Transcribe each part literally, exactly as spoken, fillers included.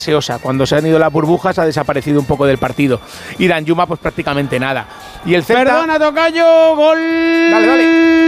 gaseosa. Cuando se han ido las burbujas ha desaparecido un poco del partido. Y Danjuma pues prácticamente nada. Y el Celta... Perdona, tocayo, gol dale, dale.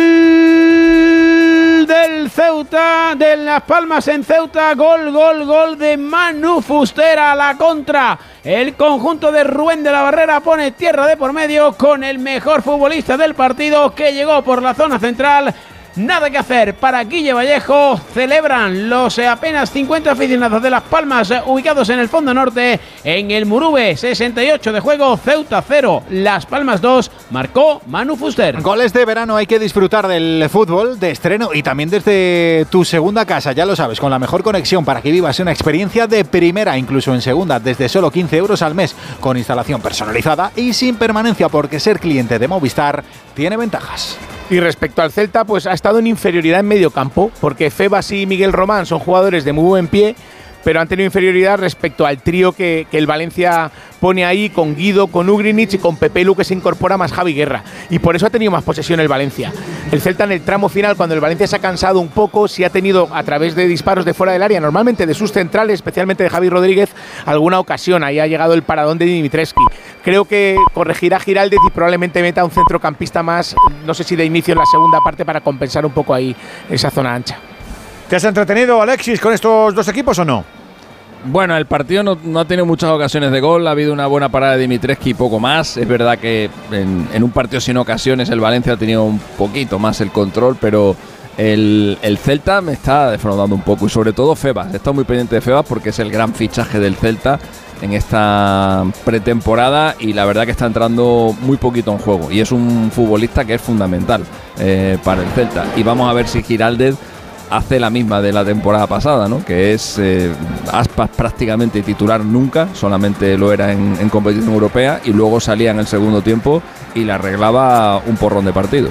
del Ceuta, de Las Palmas en Ceuta, gol, gol, gol de Manu Fuster a la contra. El conjunto de Rubén de la Barrera pone tierra de por medio con el mejor futbolista del partido que llegó por la zona central. Nada que hacer para Guille Vallejo. Celebran los apenas cincuenta aficionados de Las Palmas ubicados en el fondo norte en el Murube. sesenta y ocho de juego, Ceuta cero, Las Palmas dos. Marcó Manu Fuster. Goles de verano, hay que disfrutar del fútbol de estreno y también desde tu segunda casa, ya lo sabes, con la mejor conexión para que vivas una experiencia de primera, incluso en segunda, desde solo quince euros al mes, con instalación personalizada y sin permanencia, porque ser cliente de Movistar tiene ventajas. Y respecto al Celta, pues ha estado en inferioridad en medio campo, porque Febas y Miguel Román son jugadores de muy buen pie, pero han tenido inferioridad respecto al trío que, que el Valencia pone ahí con Guido, con Ugrinic y con Pepelu, que se incorpora más Javi Guerra. Y por eso ha tenido más posesión el Valencia. El Celta en el tramo final, cuando el Valencia se ha cansado un poco, sí ha tenido, a través de disparos de fuera del área, normalmente de sus centrales, especialmente de Javi Rodríguez, alguna ocasión. Ahí ha llegado el paradón de Dimitrescu. Creo que corregirá Giraldez y probablemente meta un centrocampista más, no sé si de inicio en la segunda parte, para compensar un poco ahí esa zona ancha. ¿Te has entretenido, Alexis, con estos dos equipos o no? Bueno, el partido no, no ha tenido muchas ocasiones de gol, ha habido una buena parada de Dimitrescu y poco más. Es verdad que en, en un partido sin ocasiones el Valencia ha tenido un poquito más el control, pero el, el Celta me está defraudando un poco, y sobre todo Febas. He estado muy pendiente de Febas porque es el gran fichaje del Celta en esta pretemporada y la verdad que está entrando muy poquito en juego y es un futbolista que es fundamental eh, para el Celta. Y vamos a ver si Giraldez hace la misma de la temporada pasada, ¿no? Que es eh, Aspas prácticamente titular nunca, solamente lo era en, en competición europea y luego salía en el segundo tiempo y le arreglaba un porrón de partidos.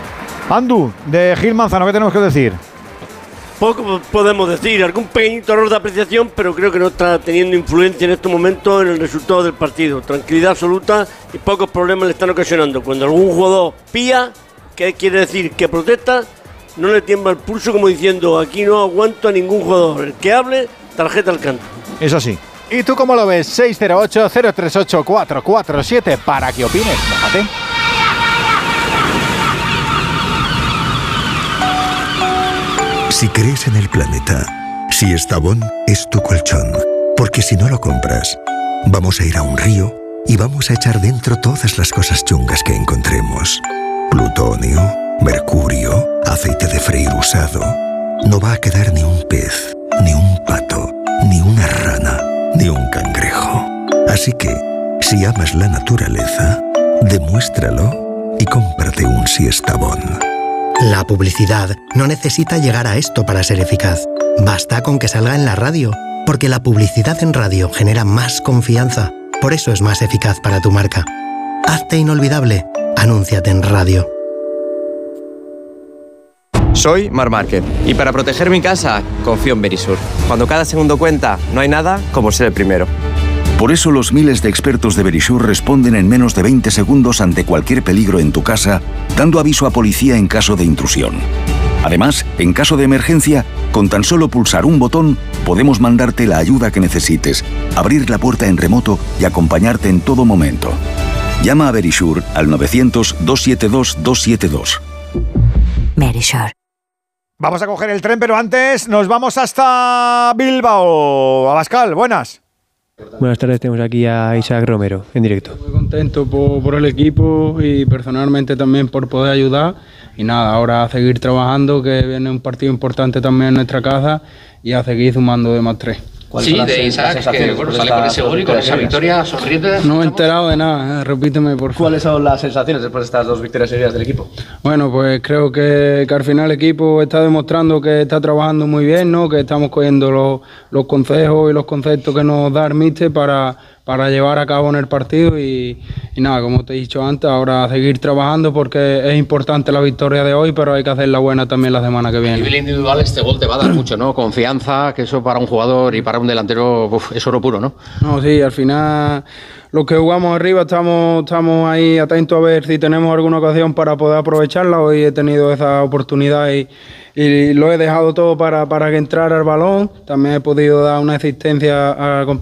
Andu, de Gil Manzano, ¿qué tenemos que decir? Poco podemos decir, algún pequeñito error de apreciación, pero creo que no está teniendo influencia en estos momentos en el resultado del partido. Tranquilidad absoluta y pocos problemas le están ocasionando. Cuando algún jugador pía, ¿qué quiere decir? Que protesta, no le tiembla el pulso como diciendo aquí no aguanto a ningún jugador. El que hable, tarjeta al canto. Eso sí. ¿Y tú cómo lo ves? seis cero ocho, cero tres ocho, cuatro cuatro siete para que opines. Déjate. Si crees en el planeta, si Estavón es tu colchón, porque si no lo compras, vamos a ir a un río y vamos a echar dentro todas las cosas chungas que encontremos. Plutonio, mercurio, aceite de freír usado. No va a quedar ni un pez, ni un pato, ni una rana, ni un cangrejo. Así que, si amas la naturaleza, demuéstralo y cómprate un Siestabón. La publicidad no necesita llegar a esto para ser eficaz. Basta con que salga en la radio, porque la publicidad en radio genera más confianza. Por eso es más eficaz para tu marca. Hazte inolvidable. Anúnciate en radio. Soy Mar Márquez y para proteger mi casa confío en Verisur. Cuando cada segundo cuenta, no hay nada como ser el primero. Por eso los miles de expertos de Verisur responden en menos de veinte segundos ante cualquier peligro en tu casa, dando aviso a policía en caso de intrusión. Además, en caso de emergencia, con tan solo pulsar un botón, podemos mandarte la ayuda que necesites, abrir la puerta en remoto y acompañarte en todo momento. Llama a Verisur al novecientos, doscientos setenta y dos, doscientos setenta y dos. Verisur. Vamos a coger el tren, pero antes nos vamos hasta Bilbao. Abascal, buenas. Buenas tardes, tenemos aquí a Isaac Romero en directo. Muy contento por, por el equipo y personalmente también por poder ayudar. Y nada, ahora a seguir trabajando, que viene un partido importante también en nuestra casa, y a seguir sumando de más tres. Sí, de Isaac, que bueno, sale con ese gol y con esa victoria, sonriente. No me he enterado de nada, eh, repíteme por favor. ¿Cuáles son las sensaciones después de estas dos victorias seguidas del equipo? Bueno, pues creo que, que al final el equipo está demostrando que está trabajando muy bien, ¿no? Que estamos cogiendo los, los consejos y los conceptos que nos da el míster para, para llevar a cabo en el partido y, y nada, como te he dicho antes, ahora a seguir trabajando porque es importante la victoria de hoy, pero hay que hacer la buena también la semana que viene. A nivel individual este gol te va a dar mucho, ¿no? Confianza, que eso para un jugador y para un delantero uf, es oro puro, ¿no? No, sí, al final los que jugamos arriba estamos, estamos ahí atentos a ver si tenemos alguna ocasión para poder aprovecharla. Hoy he tenido esa oportunidad y, y lo he dejado todo para, para que entrara el balón. También he podido dar una asistencia a compañeros